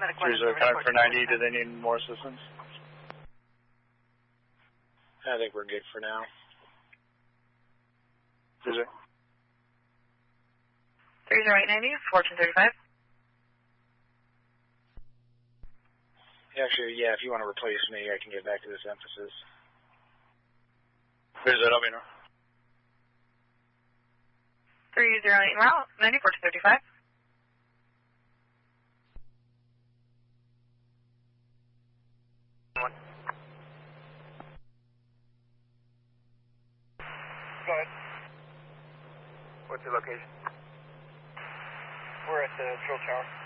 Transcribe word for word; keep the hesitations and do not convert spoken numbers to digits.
three zero, connect for ninety. Do they need more assistance? I think we're good for now. three zero. three zero eight ninety, fourteen thirty-five. Actually, yeah, if you want to replace me, I can get back to this emphasis. three zero, let me know. three zero eight ninety, fourteen thirty-five. One. Go ahead. What's your location? We're at the drill tower.